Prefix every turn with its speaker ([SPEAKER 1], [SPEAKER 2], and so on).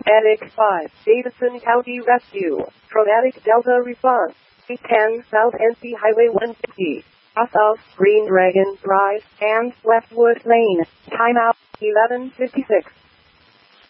[SPEAKER 1] Attic 5, Davidson County Rescue. From Attic Delta Response. 810 South NC Highway 150. Off of Green Dragon Drive and Westwood Lane. Timeout 11:56.